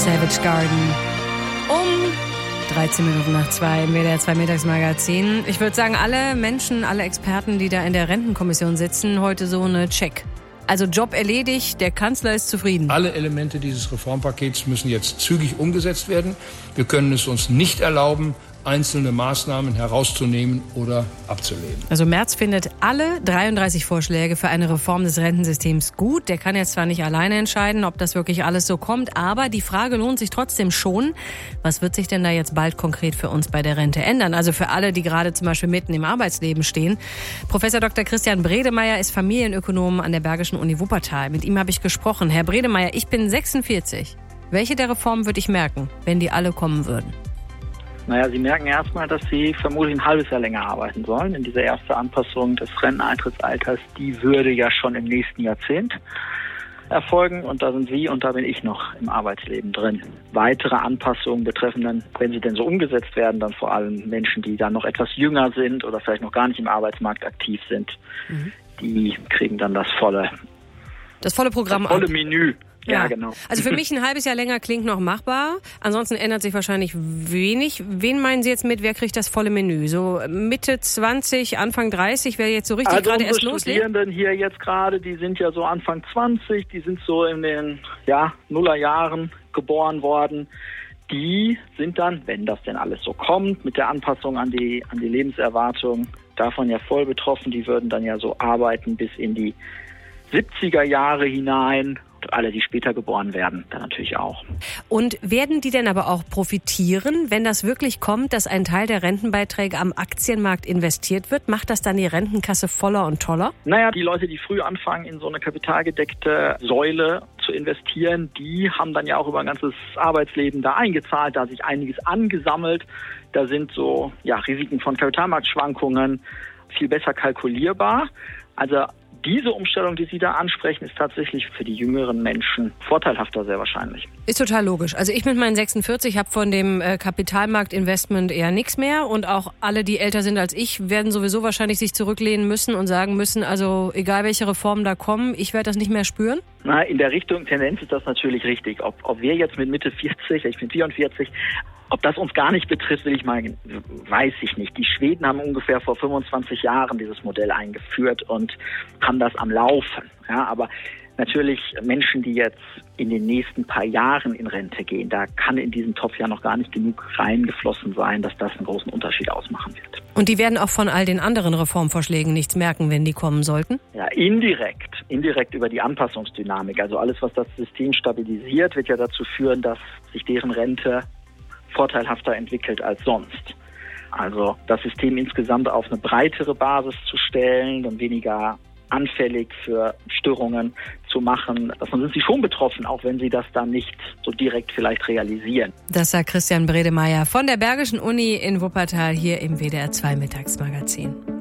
Savage Garden. 2:13 im WDR 2 Mittagsmagazin. Ich würde sagen, alle Menschen, alle Experten, die da in der Rentenkommission sitzen, heute so eine Check. Also Job erledigt, der Kanzler ist zufrieden. Alle Elemente dieses Reformpakets müssen jetzt zügig umgesetzt werden. Wir können es uns nicht erlauben, einzelne Maßnahmen herauszunehmen oder abzulehnen. Also Merz findet alle 33 Vorschläge für eine Reform des Rentensystems gut. Der kann jetzt zwar nicht alleine entscheiden, ob das wirklich alles so kommt, aber die Frage lohnt sich trotzdem schon. Was wird sich denn da jetzt bald konkret für uns bei der Rente ändern? Also für alle, die gerade zum Beispiel mitten im Arbeitsleben stehen. Professor Dr. Christian Bredemeier ist Familienökonom an der Bergischen Uni Wuppertal. Mit ihm habe ich gesprochen. Herr Bredemeier, ich bin 46. Welche der Reformen würde ich merken, wenn die alle kommen würden? Naja, Sie merken erstmal, dass Sie vermutlich ein halbes Jahr länger arbeiten sollen. Denn diese erste Anpassung des Renteneintrittsalters, die würde ja schon im nächsten Jahrzehnt erfolgen. Und da sind Sie und da bin ich noch im Arbeitsleben drin. Weitere Anpassungen betreffen dann, wenn sie denn so umgesetzt werden, dann vor allem Menschen, die dann noch etwas jünger sind oder vielleicht noch gar nicht im Arbeitsmarkt aktiv sind. Die kriegen dann das volle Programm das volle Menü. Ja, genau. Also für mich ein halbes Jahr länger klingt noch machbar. Ansonsten ändert sich wahrscheinlich wenig. Wen meinen Sie jetzt mit, wer kriegt das volle Menü? So Mitte 20, Anfang 30, wer jetzt so richtig gerade erst loslegt? Die Studierenden hier jetzt gerade, die sind ja so Anfang 20, die sind so in den Nullerjahren geboren worden. Die sind dann, wenn das denn alles so kommt, mit der Anpassung an die Lebenserwartung, davon ja voll betroffen. Die würden dann ja so arbeiten bis in die 70er Jahre hinein. Alle, die später geboren werden, dann natürlich auch. Und werden die denn aber auch profitieren, wenn das wirklich kommt, dass ein Teil der Rentenbeiträge am Aktienmarkt investiert wird? Macht das dann die Rentenkasse voller und toller? Naja, die Leute, die früh anfangen, in so eine kapitalgedeckte Säule zu investieren, die haben dann ja auch über ein ganzes Arbeitsleben da eingezahlt, da sich einiges angesammelt. Da sind so Risiken von Kapitalmarktschwankungen viel besser kalkulierbar. Also diese Umstellung, die Sie da ansprechen, ist tatsächlich für die jüngeren Menschen vorteilhafter, sehr wahrscheinlich. Ist total logisch. Also ich mit meinen 46 habe von dem Kapitalmarktinvestment eher nichts mehr. Und auch alle, die älter sind als ich, werden sowieso wahrscheinlich sich zurücklehnen müssen und sagen müssen, also egal welche Reformen da kommen, ich werde das nicht mehr spüren. Na, in der Richtung Tendenz ist das natürlich richtig. Ob wir jetzt mit Mitte 40, ich bin 44, ob das uns gar nicht betrifft, weiß ich nicht. Die Schweden haben ungefähr vor 25 Jahren dieses Modell eingeführt und haben das am Laufen. Ja, aber natürlich Menschen, die jetzt in den nächsten paar Jahren in Rente gehen, da kann in diesen Topf ja noch gar nicht genug reingeflossen sein, dass das einen großen Unterschied ausmachen wird. Und die werden auch von all den anderen Reformvorschlägen nichts merken, wenn die kommen sollten? Ja, indirekt über die Anpassungsdynamik. Also alles, was das System stabilisiert, wird ja dazu führen, dass sich deren Rente vorteilhafter entwickelt als sonst. Also das System insgesamt auf eine breitere Basis zu stellen und weniger anfällig für Störungen zu machen. Davon sind sie schon betroffen, auch wenn sie das dann nicht so direkt vielleicht realisieren. Das sagt Christian Bredemeier von der Bergischen Uni in Wuppertal hier im WDR 2 Mittagsmagazin.